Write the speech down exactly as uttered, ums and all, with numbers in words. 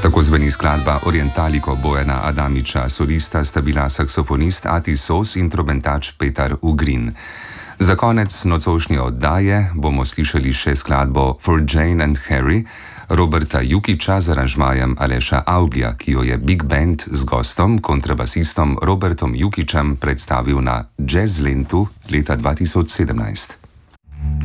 Tako zveni skladba Orientaliko Bojana Adamiča, solista sta bila saksofonist Ati Sos in trobentač Petar Ugrin. Za konec nocojšnje oddaje bomo slišali še skladbo For Jane and Harry Roberta Jukića z aranžmajem Aleša Avblja, ki jo je Big Band z gostom, kontrabasistom Robertom Jukićem predstavil na Jazz Lentu leta dva tisoč sedemnajst.